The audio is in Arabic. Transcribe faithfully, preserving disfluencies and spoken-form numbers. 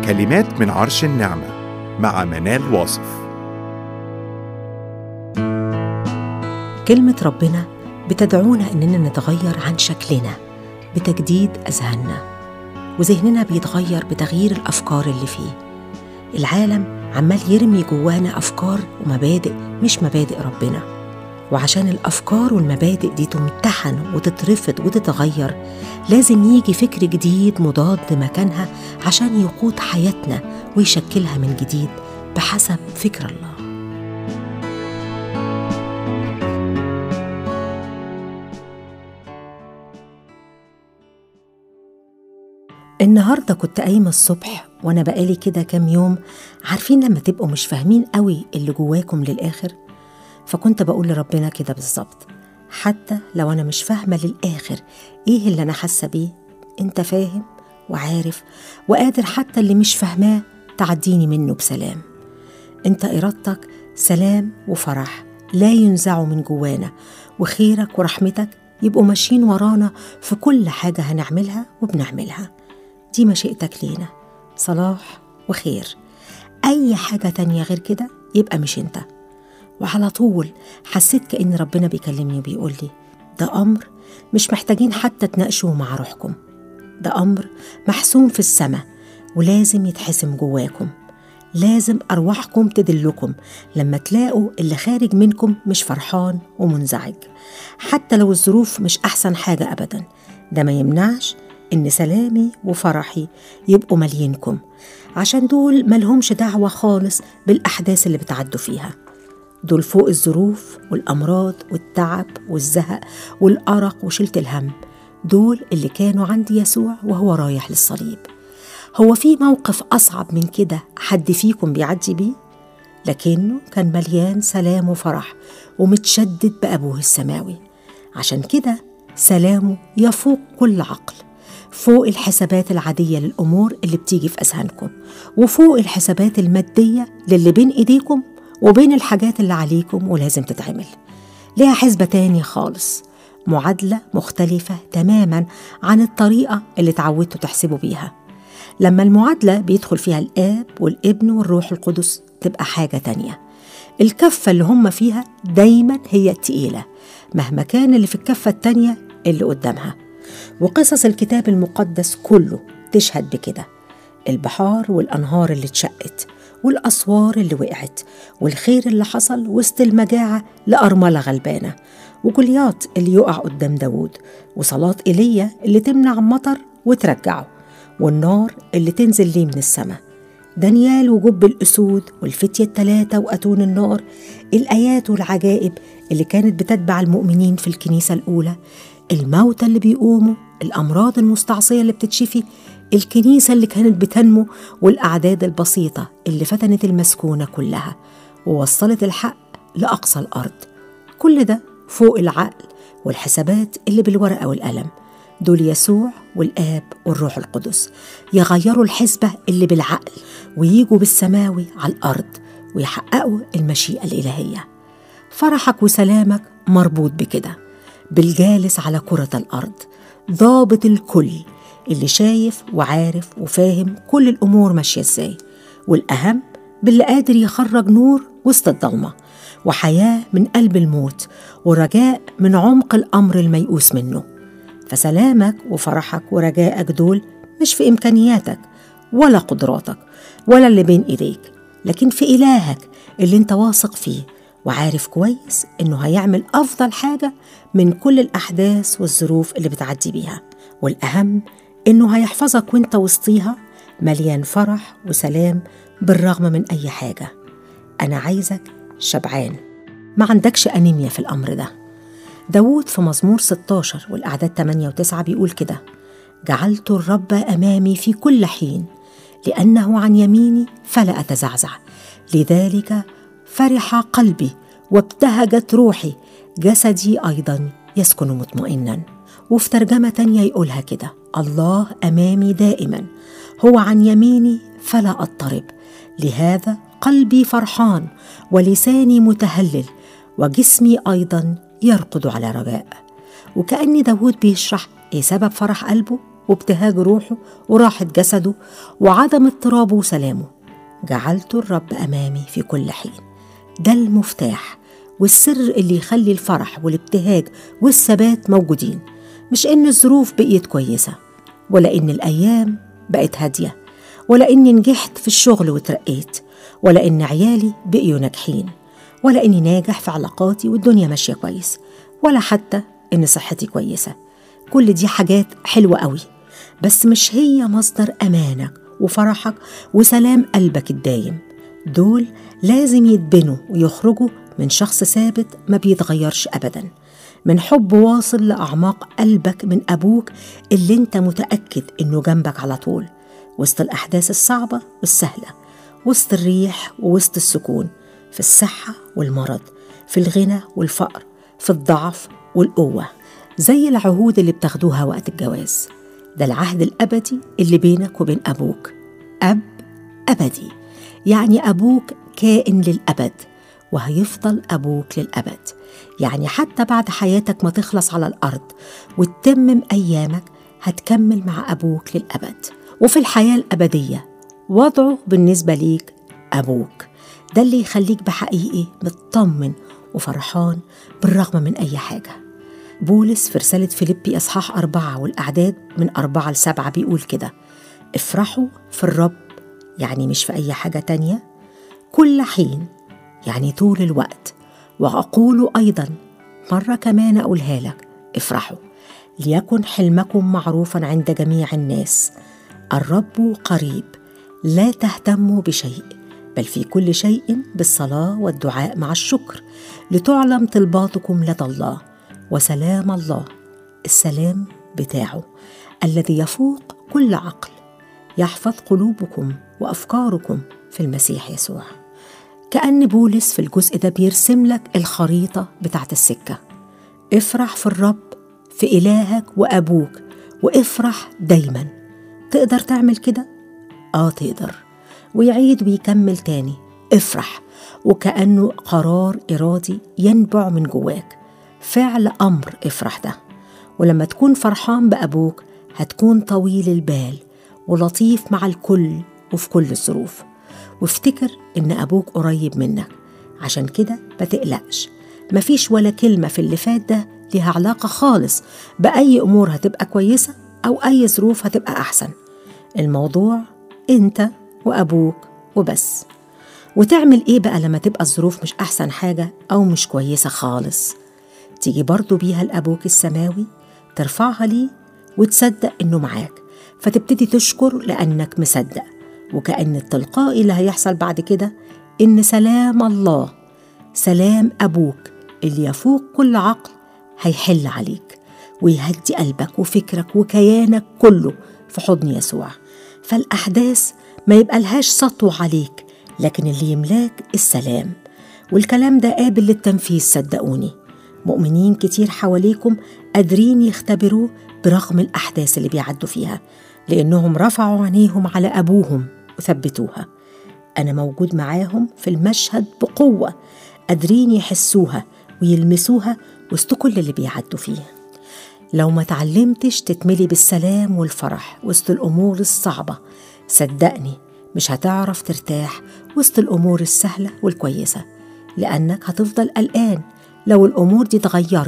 كلمات من عرش النعمة مع منال واصف. كلمة ربنا بتدعونا إننا نتغير عن شكلنا بتجديد أذهاننا، وذهننا بيتغير بتغيير الأفكار اللي فيه. العالم عمال يرمي جوانا أفكار ومبادئ مش مبادئ ربنا، وعشان الأفكار والمبادئ دي تمتحن وتترفض وتتغير لازم يجي فكر جديد مضاد مكانها عشان يقود حياتنا ويشكلها من جديد بحسب فكر الله. النهاردة كنت قايمة الصبح وأنا بقالي كده كام يوم، عارفين لما تبقوا مش فاهمين قوي اللي جواكم للآخر؟ فكنت بقول لربنا كده بالظبط، حتى لو أنا مش فاهمة للآخر إيه اللي أنا حاسة بيه، أنت فاهم وعارف وقادر حتى اللي مش فاهماه تعديني منه بسلام. أنت إرادتك سلام وفرح لا ينزعوا من جوانا، وخيرك ورحمتك يبقوا ماشيين ورانا في كل حاجة هنعملها وبنعملها. دي مشيئتك لينا، صلاح وخير. أي حاجة تانية غير كده يبقى مش أنت. وعلى طول حسيت كأن ربنا بيكلمني وبيقول لي ده أمر مش محتاجين حتى تناقشوه مع روحكم، ده أمر محسوم في السماء ولازم يتحسم جواكم. لازم أرواحكم تدلكم لما تلاقوا اللي خارج منكم مش فرحان ومنزعج، حتى لو الظروف مش أحسن حاجة أبدا. ده ما يمنعش إن سلامي وفرحي يبقوا مليينكم، عشان دول ملهمش دعوة خالص بالأحداث اللي بتعدوا فيها. دول فوق الظروف والأمراض والتعب والزهق والأرق وشلة الهم. دول اللي كانوا عند يسوع وهو رايح للصليب. هو في موقف أصعب من كده حد فيكم بيعدي بيه؟ لكنه كان مليان سلام وفرح ومتشدد بأبوه السماوي. عشان كده سلامه يفوق كل عقل، فوق الحسابات العادية للأمور اللي بتيجي في أذهانكم، وفوق الحسابات المادية للي بين إيديكم وبين الحاجات اللي عليكم ولازم تتعمل. ليها حسبة تانية خالص، معادلة مختلفة تماما عن الطريقة اللي تعودتوا تحسبوا بيها. لما المعادلة بيدخل فيها الآب والابن والروح القدس تبقى حاجة تانية. الكفة اللي هم فيها دايما هي التقيلة مهما كان اللي في الكفة التانية اللي قدامها. وقصص الكتاب المقدس كله تشهد بكده، البحار والأنهار اللي اتشقت والأسوار اللي وقعت، والخير اللي حصل وسط المجاعة لأرملة غلبانة، وجولياط اللي يقع قدام داود، وصلاة إيليا اللي تمنع مطر وترجعه، والنار اللي تنزل ليه من السماء، دانيال وجب الأسود والفتية الثلاثة وأتون النار، الآيات والعجائب اللي كانت بتتبع المؤمنين في الكنيسة الأولى، الموتى اللي بيقوموا، الأمراض المستعصية اللي بتتشفي، الكنيسة اللي كانت بتنمو، والأعداد البسيطة اللي فتنت المسكونة كلها ووصلت الحق لأقصى الأرض. كل ده فوق العقل والحسابات اللي بالورقة والقلم. دول يسوع والآب والروح القدس يغيروا الحسبة اللي بالعقل وييجوا بالسماوي على الأرض ويحققوا المشيئة الإلهية. فرحك وسلامك مربوط بكده، بالجالس على كرة الأرض، ضابط الكل اللي شايف وعارف وفاهم كل الأمور ماشية إزاي، والأهم باللي قادر يخرج نور وسط الضلمة، وحياة من قلب الموت، ورجاء من عمق الأمر الميؤوس منه. فسلامك وفرحك ورجائك دول مش في إمكانياتك ولا قدراتك ولا اللي بين إيديك، لكن في إلهك اللي انت واثق فيه وعارف كويس إنه هيعمل أفضل حاجة من كل الأحداث والظروف اللي بتعدي بيها. والأهم إنه هيحفظك وانت وسطيها مليان فرح وسلام بالرغم من أي حاجة. أنا عايزك شبعان، ما عندكش أنيميا في الأمر ده. داود في مزمور ستة عشر والأعداد ثمانية وتسعة بيقول كده: جعلت الرب أمامي في كل حين، لأنه عن يميني فلا أتزعزع، لذلك فرح قلبي وابتهجت روحي، جسدي أيضا يسكن مطمئنا. وفي ترجمة تانية يقولها كده: الله أمامي دائما، هو عن يميني فلا أضطرب، لهذا قلبي فرحان ولساني متهلل وجسمي أيضا يرقد على رجاء. وكأن داود بيشرح إيه سبب فرح قلبه وابتهاج روحه وراحة جسده وعدم اضطرابه وسلامه. جعلت الرب أمامي في كل حين. ده المفتاح والسر اللي يخلي الفرح والابتهاج والثبات موجودين، مش إن الظروف بقيت كويسة، ولا إن الأيام بقت هادية، ولا إني نجحت في الشغل وترقيت، ولا إن عيالي بقيوا ناجحين، ولا إني ناجح في علاقاتي والدنيا ماشية كويس، ولا حتى إن صحتي كويسة. كل دي حاجات حلوة قوي، بس مش هي مصدر أمانك وفرحك وسلام قلبك الدايم. دول لازم يتبنوا ويخرجوا من شخص ثابت ما بيتغيرش أبدا، من حب واصل لأعماق قلبك من أبوك اللي انت متأكد إنه جنبك على طول، وسط الأحداث الصعبة والسهلة، وسط الريح ووسط السكون، في الصحة والمرض، في الغنى والفقر، في الضعف والقوة، زي العهود اللي بتاخدوها وقت الجواز. ده العهد الأبدي اللي بينك وبين أبوك. أب أبدي، يعني أبوك كائن للأبد وهيفضل أبوك للأبد. يعني حتى بعد حياتك ما تخلص على الأرض وتتمم أيامك، هتكمل مع أبوك للأبد. وفي الحياة الأبدية وضعه بالنسبة ليك أبوك. ده اللي يخليك بحقيقي مطمن وفرحان بالرغم من أي حاجة. بولس في رسالة فيليبي أصحاح أربعة والأعداد من أربعة لسبعة بيقول كده: افرحوا في الرب، يعني مش في أي حاجة تانية، كل حين، يعني طول الوقت. وأقول أيضا مرة كمان أقولها لك: افرحوا، ليكن حلمكم معروفا عند جميع الناس، الرب قريب، لا تهتموا بشيء، بل في كل شيء بالصلاة والدعاء مع الشكر لتعلم طلباتكم لدى الله، وسلام الله، السلام بتاعه الذي يفوق كل عقل، يحفظ قلوبكم وأفكاركم في المسيح يسوع. كأن بولس في الجزء ده بيرسم لك الخريطة بتاعت السكة. افرح في الرب، في إلهك وأبوك، وافرح دايما. تقدر تعمل كده؟ آه تقدر. ويعيد ويكمل تاني: افرح، وكأنه قرار إرادي ينبع من جواك، فعل أمر افرح ده. ولما تكون فرحان بأبوك هتكون طويل البال ولطيف مع الكل وفي كل الظروف. وافتكر إن أبوك قريب منك، عشان كده ما تقلقش. مفيش ولا كلمة في اللي فات ده ليها علاقة خالص بأي أمور هتبقى كويسة أو أي ظروف هتبقى أحسن. الموضوع أنت وأبوك وبس. وتعمل إيه بقى لما تبقى الظروف مش أحسن حاجة أو مش كويسة خالص؟ تيجي برضو بيها لأبوك السماوي، ترفعها ليه وتصدق إنه معاك، فتبتدي تشكر لأنك مصدق. وكأن التلقائي اللي هيحصل بعد كده إن سلام الله، سلام أبوك اللي يفوق كل عقل، هيحل عليك ويهدي قلبك وفكرك وكيانك كله في حضن يسوع. فالأحداث ما يبقى لهاش سطوة عليك، لكن اللي يملاك السلام. والكلام ده قابل للتنفيذ، صدقوني. مؤمنين كتير حواليكم قادرين يختبروه برغم الأحداث اللي بيعدوا فيها، لأنهم رفعوا عينيهم على أبوهم وثبتوها. أنا موجود معاهم في المشهد بقوة، قادرين يحسوها ويلمسوها وسط كل اللي بيعدوا فيه. لو ما تعلمتش تتملي بالسلام والفرح وسط الأمور الصعبة، صدقني مش هتعرف ترتاح وسط الأمور السهلة والكويسة، لأنك هتفضل قلقان لو الأمور دي اتغيرت